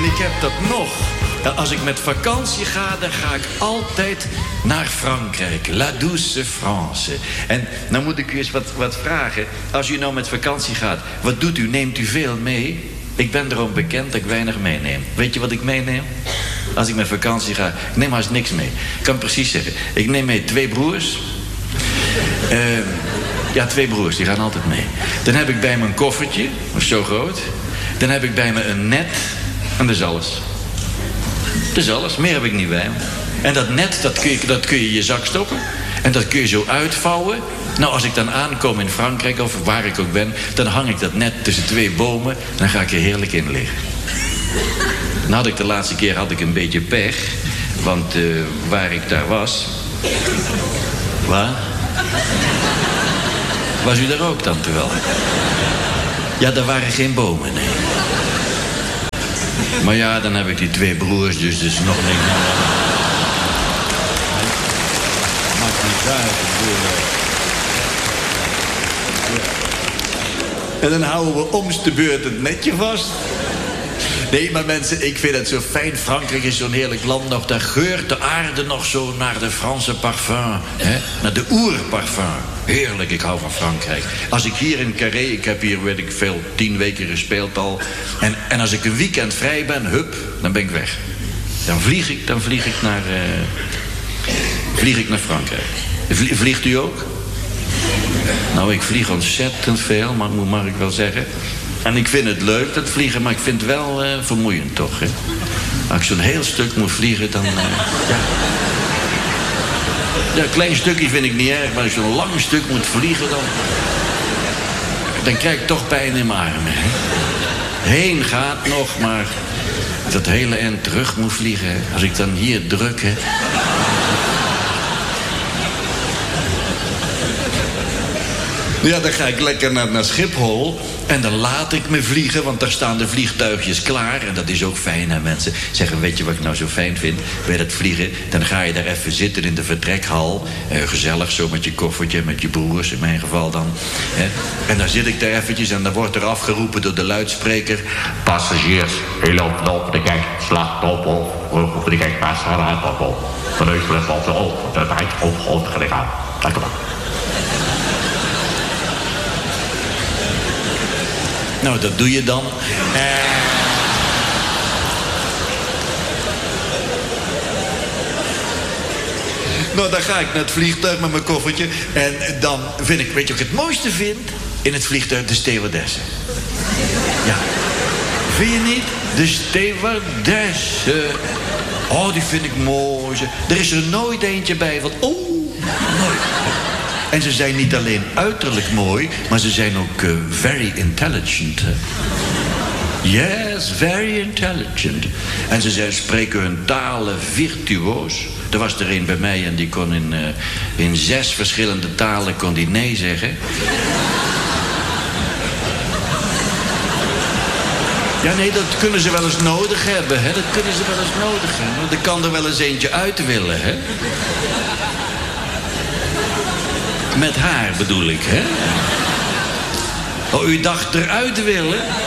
ik heb dat nog. Als ik met vakantie ga, dan ga ik altijd naar Frankrijk. La douce France. En nou moet ik u eens wat vragen. Als u nou met vakantie gaat, wat doet u? Neemt u veel mee? Ik ben erom bekend dat ik weinig meeneem. Weet je wat ik meeneem? Als ik met vakantie ga, ik neem haast niks mee. Ik kan precies zeggen. Ik neem mee 2 broers. Ja, 2 broers, die gaan altijd mee. Dan heb ik bij me een koffertje, dat is zo groot. Dan heb ik bij me een net. En dat is alles. Dat is alles, meer heb ik niet bij me. En dat net, dat kun je in je zak stoppen. En dat kun je zo uitvouwen. Nou, als ik dan aankom in Frankrijk of waar ik ook ben, dan hang ik dat net tussen 2 bomen. En dan ga ik er heerlijk in liggen. Dan had ik de laatste keer een beetje pech. Want waar ik daar was... Waar? Was u daar ook dan terwijl? Ja, daar waren geen bomen, nee. Maar ja, dan heb ik die 2 broers, dus is nog niks. Maakt niet uit. En dan houden we om's de beurt het netje vast. Nee, maar mensen, ik vind het zo fijn. Frankrijk is zo'n heerlijk land nog. Daar geurt de aarde nog zo naar de Franse parfum. Hè? Naar de oerparfum. Heerlijk, ik hou van Frankrijk. Als ik hier in Carré, ik heb hier, weet ik veel, 10 weken gespeeld al. En als ik een weekend vrij ben, hup, dan ben ik weg. Dan vlieg ik naar Frankrijk. Vliegt u ook? Nou, ik vlieg ontzettend veel, mag ik wel zeggen. En ik vind het leuk, dat vliegen, maar ik vind het wel vermoeiend toch, hè? Als ik zo'n heel stuk moet vliegen, dan... ja. Ja, een klein stukje vind ik niet erg, maar als je zo'n lang stuk moet vliegen, dan krijg ik toch pijn in mijn armen, hè? Heen gaat nog, maar dat hele eind terug moet vliegen, hè? Als ik dan hier druk, hè... Ja, dan ga ik lekker naar Schiphol. En dan laat ik me vliegen, want daar staan de vliegtuigjes klaar. En dat is ook fijn, hè, mensen. Zeggen, weet je wat ik nou zo fijn vind? Bij dat vliegen, dan ga je daar even zitten in de vertrekhal. Gezellig, zo met je koffertje, met je broers, in mijn geval dan. Hè. En dan zit ik daar eventjes en dan wordt er afgeroepen door de luidspreker. Passagiers, u loopt op de kijkslag op de kijkpassage op. De neusvlucht op de oog, de tijd op grond gelegen. Dank u wel. Nou, dat doe je dan. Nou, dan ga ik naar het vliegtuig met mijn koffertje. En dan vind ik, weet je wat ik het mooiste vind? In het vliegtuig de stewardessen. Ja. Vind je niet? De stewardessen. Oh, die vind ik mooi. Er is er nooit eentje bij van... Oh, nooit. En ze zijn niet alleen uiterlijk mooi, maar ze zijn ook very intelligent. Yes, very intelligent. En ze spreken hun talen virtuoos. Er was er een bij mij en die kon in 6 verschillende talen kon die nee zeggen. Ja, nee, dat kunnen ze wel eens nodig hebben, hè. Dat kunnen ze wel eens nodig hebben. Er kan er wel eens eentje uit willen, hè. Met haar bedoel ik, hè? Oh, u dacht eruit willen?